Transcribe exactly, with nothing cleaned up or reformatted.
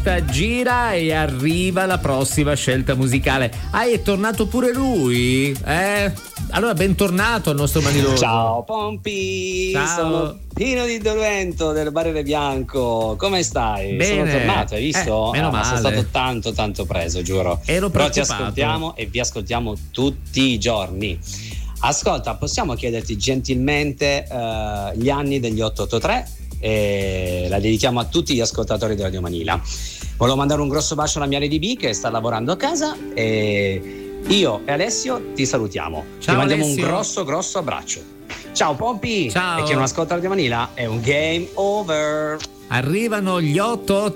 testa gira e arriva la prossima scelta musicale. Ah, è tornato pure lui? Eh? Allora, bentornato al nostro Maniloso. Ciao Pompi, Ciao. Sono Pino di Dolvento del Barriere Bianco. Come stai? Bene. Sono tornato, hai visto? Eh, meno Ah, ma sono male. stato tanto tanto preso, giuro. Ero Però ti preoccupato. ascoltiamo e vi ascoltiamo tutti i giorni. Ascolta, possiamo chiederti gentilmente uh, gli anni degli otto otto tre e la dedichiamo a tutti gli ascoltatori di Radio Manila. Volevo mandare un grosso bacio alla mia Lady B che sta lavorando a casa e io e Alessio ti salutiamo. Ciao, ti mandiamo Alessio. un grosso grosso abbraccio. Ciao Pompi. Ciao. E chi non ascolta Radio Manila è un game over. Arrivano gli otto otto